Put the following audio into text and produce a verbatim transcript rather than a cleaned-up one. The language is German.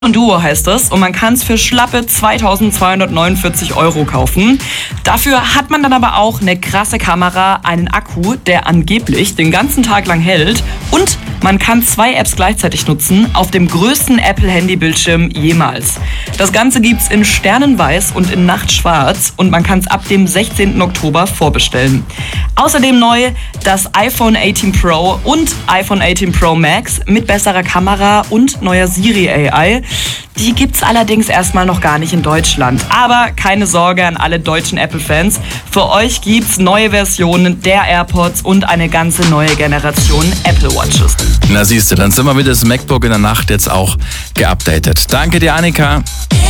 Duo heißt es und man kann es für schlappe zweitausendzweihundertneunundvierzig Euro kaufen. Dafür hat man dann aber auch eine krasse Kamera, einen Akku, der angeblich den ganzen Tag lang hält, und man kann zwei Apps gleichzeitig nutzen auf dem größten Apple-Handy-Bildschirm jemals. Das Ganze gibt's in Sternenweiß und in Nachtschwarz und man kann es ab dem sechzehnten Oktober vorbestellen. Außerdem neu das iPhone achtzehn Pro und iPhone achtzehn Pro Max mit besserer Kamera und neuer Siri A I. Die gibt's allerdings erstmal noch gar nicht in Deutschland. Aber keine Sorge an alle deutschen Apple-Fans. Für euch gibt's neue Versionen der AirPods und eine ganze neue Generation Apple Watches. Na siehst du, dann sind wir mit das MacBook in der Nacht jetzt auch geupdatet. Danke dir, Annika.